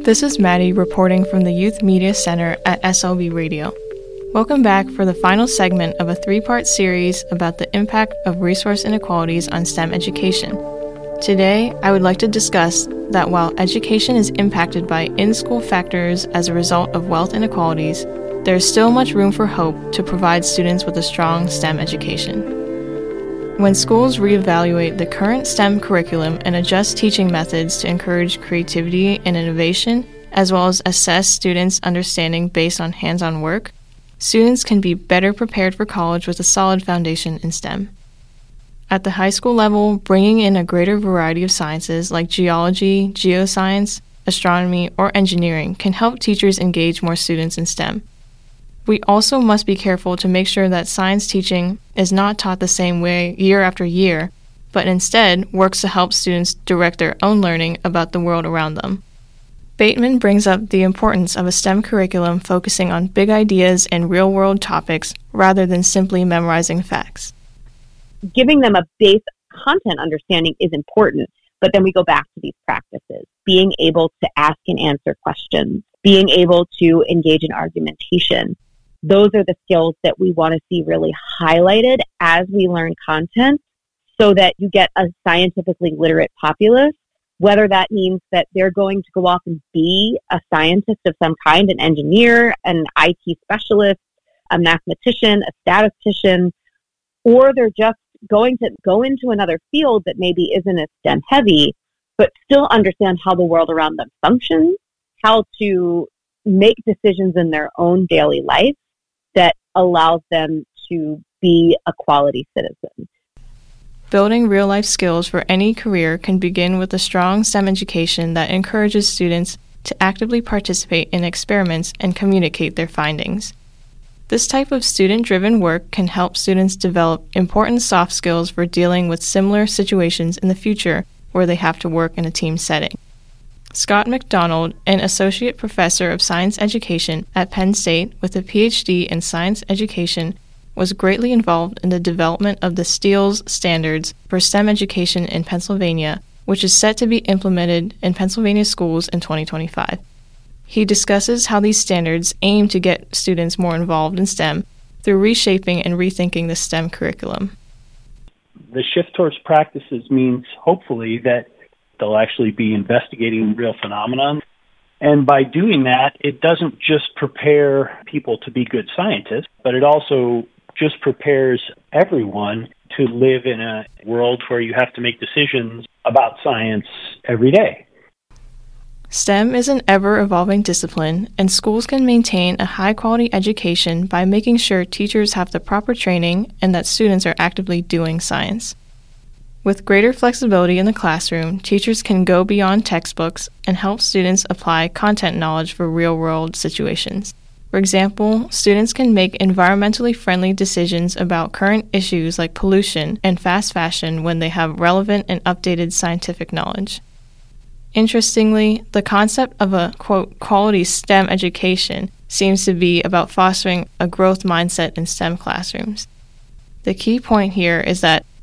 This is Maddie reporting from the Youth Media Center at SLB Radio. Welcome back for the final segment of a three-part series about the impact of resource inequalities on STEM education. Today, I would like to discuss that while education is impacted by in-school factors as a result of wealth inequalities, there is still much room for hope to provide students with a strong STEM education. When schools reevaluate the current STEM curriculum and adjust teaching methods to encourage creativity and innovation, as well as assess students' understanding based on hands-on work, students can be better prepared for college with a solid foundation in STEM. At the high school level, bringing in a greater variety of sciences like geology, geoscience, astronomy, or engineering can help teachers engage more students in STEM. We also must be careful to make sure that science teaching is not taught the same way year after year, but instead works to help students direct their own learning about the world around them. Bateman brings up the importance of a STEM curriculum focusing on big ideas and real-world topics rather than simply memorizing facts. Giving them a base content understanding is important, but then we go back to these practices. Being able to ask and answer questions, being able to engage in argumentation. Those are the skills that we want to see really highlighted as we learn content so that you get a scientifically literate populace, whether that means that they're going to go off and be a scientist of some kind, an engineer, an IT specialist, a mathematician, a statistician, or they're just going to go into another field that maybe isn't as STEM heavy, but still understand how the world around them functions, how to make decisions in their own daily life that allows them to be a quality citizen. Building real-life skills for any career can begin with a strong STEM education that encourages students to actively participate in experiments and communicate their findings. This type of student-driven work can help students develop important soft skills for dealing with similar situations in the future where they have to work in a team setting. Scott McDonald, an associate professor of science education at Penn State with a PhD in science education, was greatly involved in the development of the STEELS standards for STEM education in Pennsylvania, which is set to be implemented in Pennsylvania schools in 2025. He discusses how these standards aim to get students more involved in STEM through reshaping and rethinking the STEM curriculum. The shift towards practices means, hopefully, that they'll actually be investigating real phenomenon. And by doing that, it doesn't just prepare people to be good scientists, but it also just prepares everyone to live in a world where you have to make decisions about science every day. STEM is an ever-evolving discipline, and schools can maintain a high-quality education by making sure teachers have the proper training and that students are actively doing science. With greater flexibility in the classroom, teachers can go beyond textbooks and help students apply content knowledge for real-world situations. For example, students can make environmentally friendly decisions about current issues like pollution and fast fashion when they have relevant and updated scientific knowledge. Interestingly, the concept of a, quote, quality STEM education seems to be about fostering a growth mindset in STEM classrooms. The key point here is that